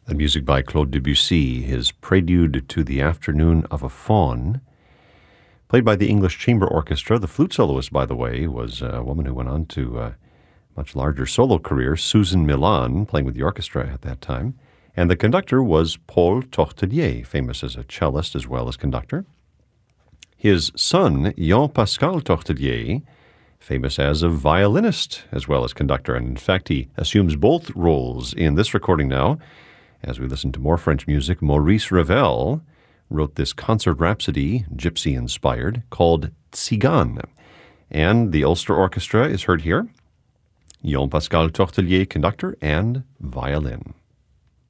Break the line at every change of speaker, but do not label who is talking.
The music by Claude Debussy, his Prelude to the Afternoon of a Faun, played by the English Chamber Orchestra. The flute soloist, by the way, was a woman who went on to a much larger solo career, Susan Milan, playing with the orchestra at that time. And the conductor was Paul Tortelier, famous as a cellist as well as conductor. His son, Jean-Pascal Tortelier, famous as a violinist as well as conductor. And in fact, he assumes both roles in this recording now. As we listen to more French music, Maurice Ravel wrote this concert rhapsody, gypsy-inspired, called Tzigane. And the Ulster Orchestra is heard here. Jean-Pascal Tortelier, conductor and violin.